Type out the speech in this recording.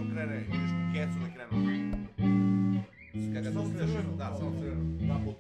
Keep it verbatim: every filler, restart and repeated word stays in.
krene, vidiš kukecu da krenu. Kada ga to skreneš, da, samo crveno, dva puta.